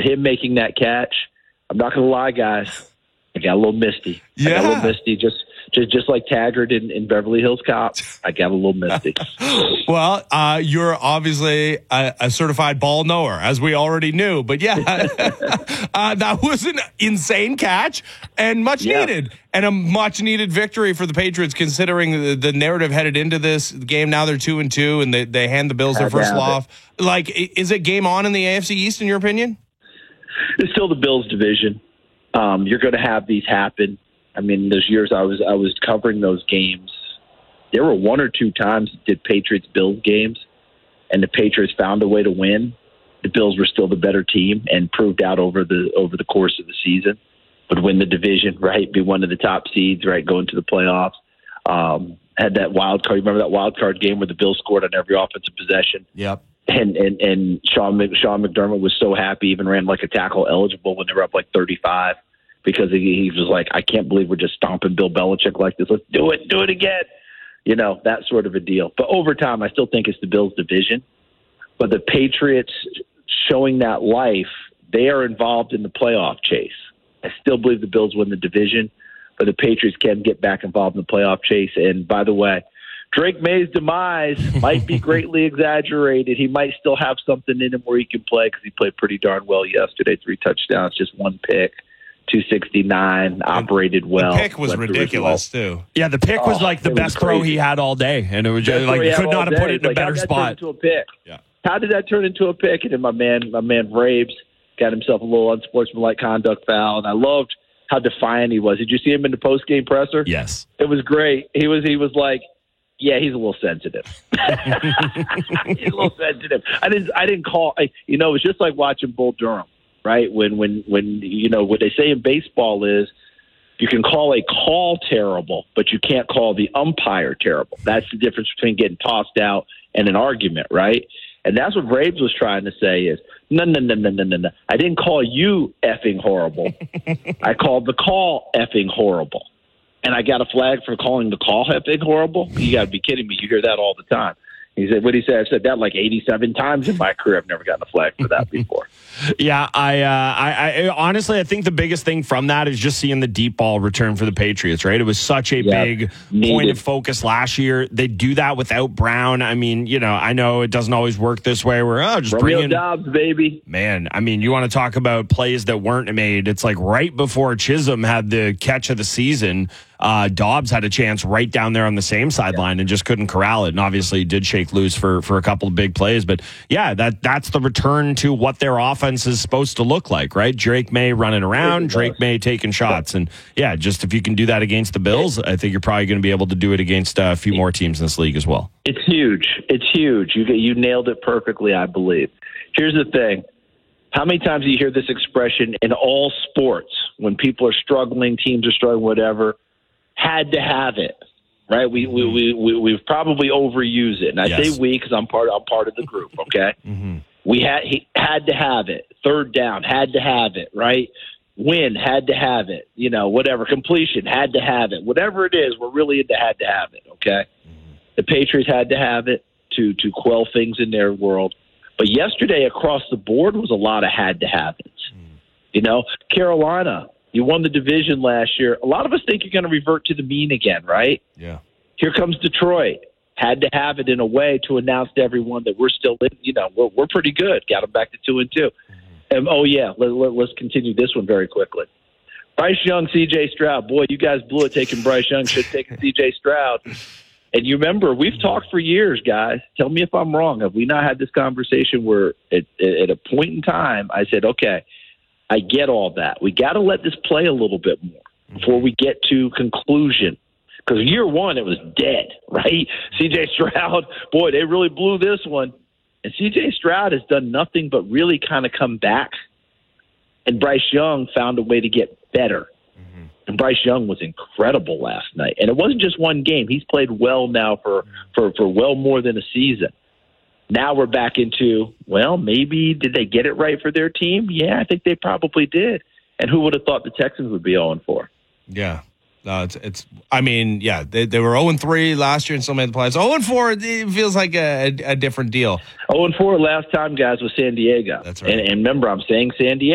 him making that catch, I'm not going to lie, guys. I got a little misty. Yeah. I got a little misty, just like Taggart in Beverly Hills Cop. I got a little misty. Well, you're obviously a certified ball knower, as we already knew. But yeah, that was an insane catch and much needed, and a much needed victory for the Patriots, considering the narrative headed into this game. Now they're 2-2, and they hand the Bills their first loss. Like, is it game on in the AFC East, in your opinion? It's still the Bills division. You're going to have these happen. I mean, those years I was covering those games, there were one or two times did Patriots-Bills games, and the Patriots found a way to win. The Bills were still the better team and proved out over the course of the season. Would win the division, right? Be one of the top seeds, right? Go into the playoffs. Had that wild card. Remember that wild card game where the Bills scored on every offensive possession? Yep. And Sean McDermott was so happy, even ran like a tackle eligible when they were up like 35, because he was like, I can't believe we're just stomping Bill Belichick like this. Let's do it again. You know, that sort of a deal. But over time, I still think it's the Bills division. But the Patriots showing that life, they are involved in the playoff chase. I still believe the Bills win the division, but the Patriots can get back involved in the playoff chase. And by the way, Drake May's demise might be greatly exaggerated. He might still have something in him where he can play, because he played pretty darn well yesterday. 3 touchdowns, just 1 pick, 269, operated well. The pick was ridiculous, too. Yeah, the pick was like the best throw he had all day, and it was just like could not have put it in a better spot. Into a pick. Yeah. How did that turn into a pick? And then my man Vrabes got himself a little unsportsmanlike conduct foul, and I loved how defiant he was. Did you see him in the post-game presser? Yes. It was great. He was like, yeah, he's a little sensitive. He's a little sensitive. I didn't call. It was just like watching Bull Durham, right? When what they say in baseball is you can call a call terrible, but you can't call the umpire terrible. That's the difference between getting tossed out and an argument, right? And that's what Vrabes was trying to say is, no. I didn't call you effing horrible. I called the call effing horrible. And I got a flag for calling the call effing horrible? You got to be kidding me. You hear that all the time. He said, what did he say? I've said that like 87 times in my career. I've never gotten a flag for that before. Yeah, I honestly, I think the biggest thing from that is just seeing the deep ball return for the Patriots, right? It was such a big point of focus last year. They do that without Brown. I mean, I know it doesn't always work this way. Just bring in Dobbs, baby. Man, I mean, you want to talk about plays that weren't made. It's like right before Chisholm had the catch of the season, Dobbs had a chance right down there on the same sideline and just couldn't corral it. And obviously did shake loose for a couple of big plays. But yeah, that's the return to what their offense is supposed to look like, right? Drake May running around, Drake May taking shots. And yeah, just if you can do that against the Bills, I think you're probably going to be able to do it against a few more teams in this league as well. It's huge. It's huge. You nailed it perfectly, I believe. Here's the thing. How many times do you hear this expression in all sports when people are struggling, teams are struggling, whatever? Had to have it, right? We've probably overused it, and I say we because I'm part of the group. Okay, he had to have it. Third down, had to have it, right? Win, had to have it. Whatever, completion, had to have it. Whatever it is, we're really into had to have it. Okay, the Patriots had to have it to quell things in their world, but yesterday across the board was a lot of had to have it. Carolina. You won the division last year. A lot of us think you're going to revert to the mean again, right? Yeah. Here comes Detroit. Had to have it in a way to announce to everyone that we're still in. We're pretty good. Got them back to 2-2. And let's continue this one very quickly. Bryce Young, C.J. Stroud. Boy, you guys blew it taking Bryce Young. Should have taken C.J. Stroud. And you remember, we've talked for years, guys. Tell me if I'm wrong. Have we not had this conversation where at a point in time I said, okay, I get all that. We got to let this play a little bit more before we get to conclusion. Because year one, it was dead, right? C.J. Stroud, boy, they really blew this one. And C.J. Stroud has done nothing but really kind of come back. And Bryce Young found a way to get better. And Bryce Young was incredible last night. And it wasn't just one game. He's played well now for well more than a season. Now we're back into, maybe did they get it right for their team? Yeah, I think they probably did. And who would have thought the Texans would be 0-4? Yeah. No, they were 0-3 last year and still made the playoffs. 0-4, it feels like a different deal. 0-4 last time, guys, was San Diego. That's right. And remember, I'm saying San Diego.